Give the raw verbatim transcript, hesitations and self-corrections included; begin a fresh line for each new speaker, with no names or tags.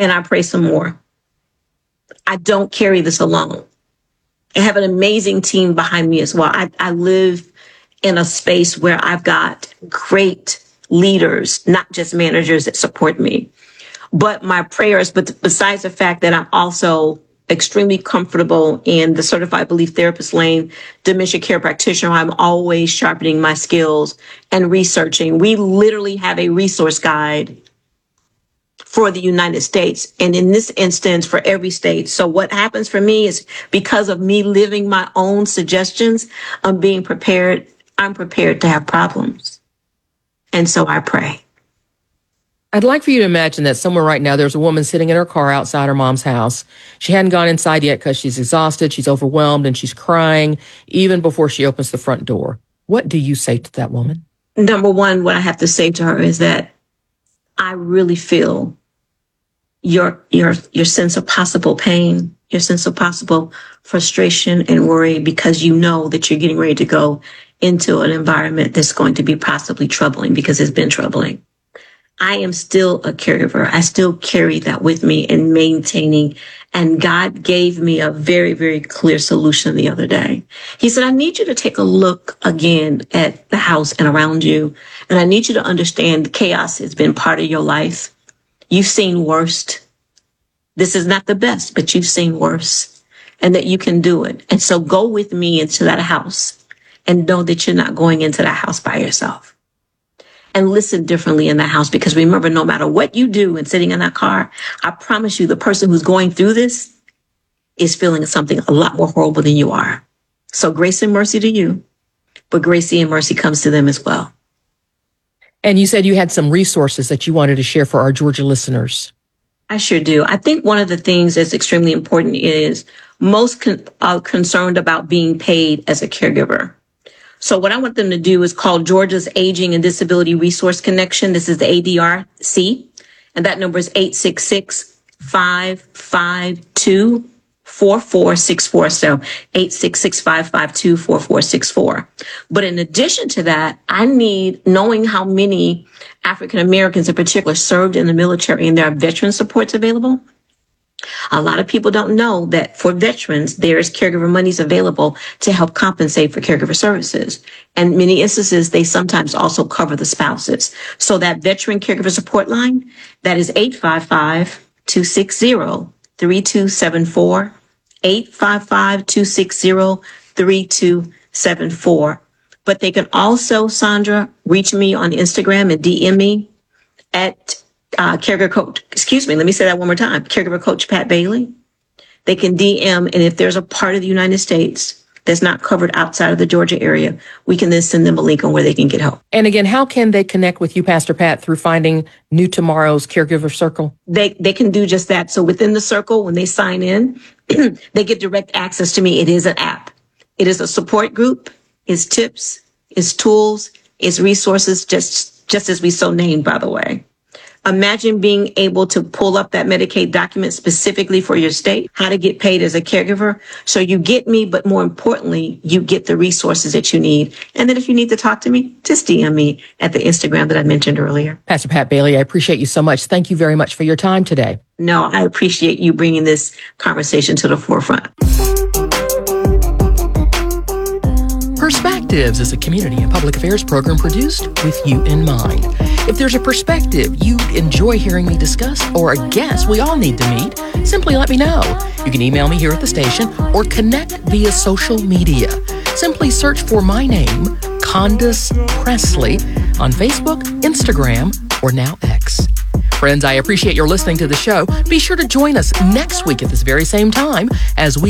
and I pray some more. I don't carry this alone. I have an amazing team behind me as well. I, I live in a space where I've got great leaders, not just managers that support me, but my prayers. But besides the fact that I'm also extremely comfortable in the certified belief therapist lane, dementia care practitioner, I'm always sharpening my skills and researching. We literally have a resource guide for the United States, and in this instance, for every state. So what happens for me is, because of me living my own suggestions, I'm being prepared. I'm prepared to have problems. And so I pray.
I'd like for you to imagine that somewhere right now, there's a woman sitting in her car outside her mom's house. She hadn't gone inside yet because she's exhausted, she's overwhelmed, and she's crying even before she opens the front door. What do you say to that woman?
Number one, what I have to say to her is that I really feel your your your sense of possible pain, your sense of possible frustration and worry, because you know that you're getting ready to go into an environment that's going to be possibly troubling, because it's been troubling. I am still a caregiver. I still carry that with me and maintaining. And God gave me a very, very clear solution the other day. He said, I need you to take a look again at the house and around you. And I need you to understand chaos has been part of your life. You've seen worst. This is not the best, but you've seen worse, and that you can do it. And so go with me into that house and know that you're not going into that house by yourself. And listen differently in that house, because remember, no matter what you do and sitting in that car, I promise you the person who's going through this is feeling something a lot more horrible than you are. So grace and mercy to you, but grace and mercy comes to them as well.
And you said you had some resources that you wanted to share for our Georgia listeners.
I sure do. I think one of the things that's extremely important is most con- are concerned about being paid as a caregiver. So what I want them to do is call Georgia's Aging and Disability Resource Connection. This is the A D R C, and that number is eight six six, five five two, four four six four. So eight six six, five five two, four four six four. But in addition to that, I need, knowing how many African Americans in particular served in the military and there are veteran supports available. A lot of people don't know that for veterans, there's caregiver monies available to help compensate for caregiver services. And many instances, they sometimes also cover the spouses. So that veteran caregiver support line, that is eight five five, two six zero, three two seven four, eight five five, two six zero, three two seven four. But they can also, Sandra, reach me on Instagram and D M me at Uh, caregiver coach, excuse me, let me say that one more time. Caregiver coach Pat Bailey. They can D M, and if there's a part of the United States that's not covered outside of the Georgia area, we can then send them a link on where they can get help.
And again, how can they connect with you, Pastor Pat, through finding New Tomorrow's Caregiver Circle?
They they can do just that. So within the circle, when they sign in, they get direct access to me. It is an app. It is a support group. It's tips. It's tools. It's resources, just just as we so named, by the way. Imagine being able to pull up that Medicaid document specifically for your state, how to get paid as a caregiver. So you get me, but more importantly, you get the resources that you need. And then if you need to talk to me, just D M me at the Instagram that I mentioned earlier.
Pastor Pat Bailey, I appreciate you so much. Thank you very much for your time today.
No, I appreciate you bringing this conversation to the forefront.
Perspectives is a community and public affairs program produced with you in mind. If there's a perspective you'd enjoy hearing me discuss, or a guest we all need to meet, simply let me know. You can email me here at the station or connect via social media. Simply search for my name, Condace Pressley, on Facebook, Instagram, or now X. Friends, I appreciate your listening to the show. Be sure to join us next week at this very same time as we